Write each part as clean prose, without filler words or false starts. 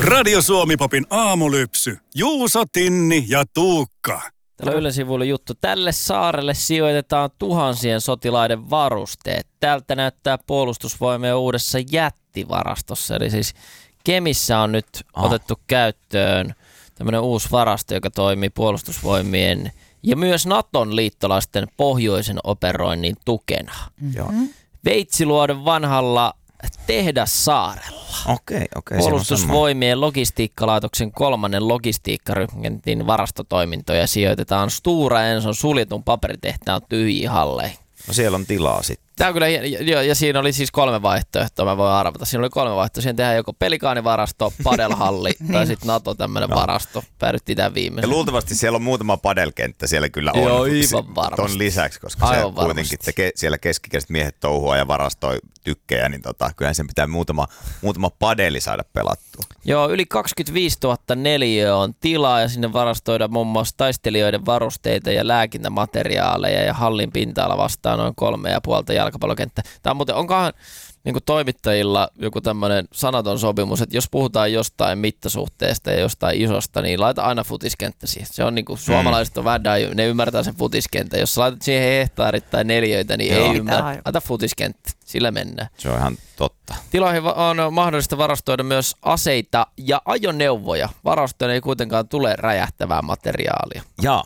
Radio Suomi-popin aamulypsy. Juuso, Tinni ja Tuukka. Täällä Ylen sivuilla juttu. Tälle saarelle sijoitetaan tuhansien sotilaiden varusteet. Täältä näyttää Puolustusvoimien uudessa jättivarastossa. Eli siis Kemissä on nyt otettu käyttöön tämmöinen uusi varasto, joka toimii Puolustusvoimien ja myös Naton liittolaisten pohjoisen operoinnin tukena. Veitsiluodon vanhalla tehdassaarella. Okei. Puolustusvoimien logistiikkalaitoksen 3. logistiikkaryhmäntin varastotoimintoja sijoitetaan Stora Enson suljetun paperitehtaan tyhjiin halleihin. No siellä on tilaa sitten. Tämä on kyllä, ja siinä oli siis 3 vaihtoehtoa, mä voin arvata. Siinä oli 3 vaihtoehtoa. Siinä tehdään joko pelikaanivarasto, padelhalli tai sitten NATO tämmöinen varasto. Päädyttiin tämän viimeisen. Ja luultavasti siellä on muutama padelkenttä siellä kyllä on. Joo, aivan varmasti. Ton lisäksi, koska aivan se kuitenkin siellä keskikäiset miehet touhua ja varastoi tykkejä, niin kyllähän sen pitää muutama padeli saada pelattua. Joo, yli 25 000 neliöä on tilaa ja sinne varastoidaan muun muassa taistelijoiden varusteita ja lääkintämateriaaleja ja hallin pinta-ala vastaa noin 3,5 jalkapallokenttä. Tämä on muuten, onkohan niin kuin toimittajilla joku tämmöinen sanaton sopimus, että jos puhutaan jostain mittasuhteesta ja jostain isosta, niin laita aina futiskenttä siihen. Se on niin kuin suomalaiset on vähän ne ymmärtää sen futiskenttä. Jos sä laitat siihen hehtaarit tai neliöitä, niin ei ymmärrä. Laita futiskenttä, sillä mennään. Se on ihan totta. Tiloihin on mahdollista varastoida myös aseita ja ajoneuvoja. Varastoon ei kuitenkaan tule räjähtävää materiaalia. Jaa.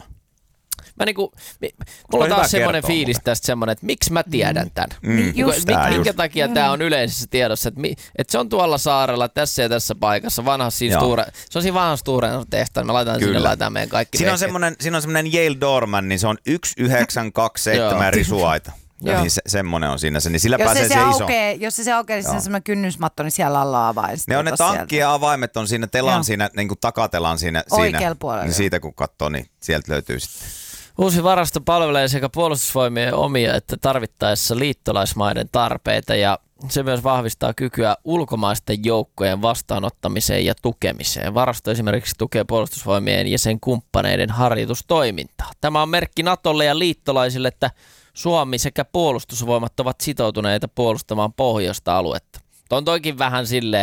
Mulla on taas semmoinen fiilis tästä semmoinen, että miksi mä tiedän tämän. Minkä takia tämä on yleisessä tiedossa, että se on tuolla saarella tässä ja tässä paikassa, se on siinä vanhan Stora tehtaan, me laitetaan sinne meidän kaikki. Siinä on semmoinen Yale Doorman, niin se on 1927 risuaita. Niin semmoinen on siinä, niin sillä pääsee se iso. Jos se aukeaa, niin se on semmoinen kynnysmatto, niin siellä alla on avain. Ne on ne tankki ja avaimet on siinä telan, siinä, niin kuin takatelan siinä. Oikealla puolella. Niin siitä kun katsoo, niin sieltä löytyy sitten. Uusi varasto palvelee sekä Puolustusvoimien omia että tarvittaessa liittolaismaiden tarpeita ja se myös vahvistaa kykyä ulkomaisten joukkojen vastaanottamiseen ja tukemiseen. Varasto esimerkiksi tukee Puolustusvoimien ja sen kumppaneiden harjoitustoimintaa. Tämä on merkki Natolle ja liittolaisille, että Suomi sekä Puolustusvoimat ovat sitoutuneita puolustamaan pohjoista aluetta. On toikin vähän silleen,